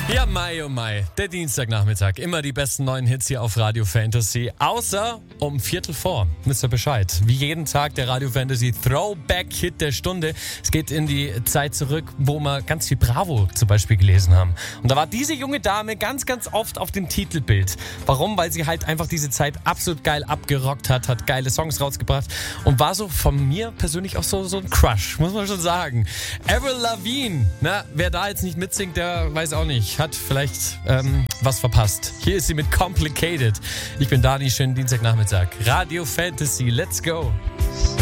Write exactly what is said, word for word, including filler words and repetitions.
Ja, Mai, oh Mai, der Dienstagnachmittag. Immer die besten neuen Hits hier auf Radio Fantasy. Außer um Viertel vor. Wisst ihr Bescheid? Wie jeden Tag der Radio Fantasy Throwback-Hit der Stunde. Es geht in die Zeit zurück, wo wir ganz viel Bravo zum Beispiel gelesen haben. Und da war diese junge Dame ganz, ganz oft auf dem Titelbild. Warum? Weil sie halt einfach diese Zeit absolut geil abgerockt hat, hat geile Songs rausgebracht und war so von mir persönlich auch so, so ein Crush, muss man schon sagen. Avril Lavigne, na, wer da jetzt nicht mitsingt, der weiß auch nicht. Hat vielleicht ähm, was verpasst. Hier ist sie mit Complicated. Ich bin Dani, schönen Dienstagnachmittag. Radio Fantasy, let's go.